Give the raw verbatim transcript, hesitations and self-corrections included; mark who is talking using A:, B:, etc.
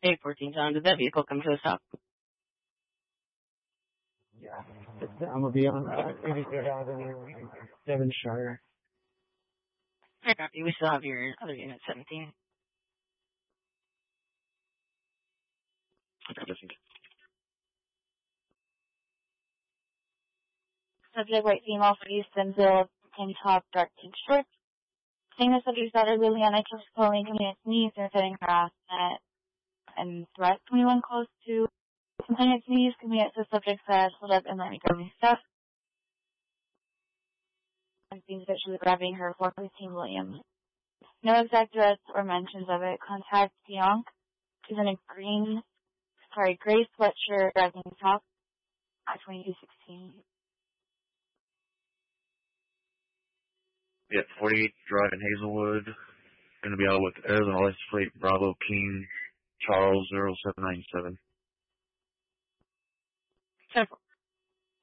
A: eight fourteen, John, did that vehicle come to a stop?
B: Yeah. I'm going to be on uh, eighty-two Avenue, Devonshire.
A: I copy. We still have your other unit, seventeen.
C: Subject white female for Houston, Bill, tank top, dark pink shorts. Saying the subject's daughter Liliana keeps calling him its knees and setting harassment and threat. Anyone close to something its knees can be at the subject says, hold up and let me grab my stuff. And seems that she was grabbing her four fifteen Williams. No exact threats or mentions of it. Contact Pionk. She's in a green, sorry, gray sweatshirt, driving top at twenty-two sixteen.
D: Yeah, forty-eight Drive in Hazelwood. Going to be out with Arizona license plate Bravo King Charles zero seven nine seven.
A: ten four.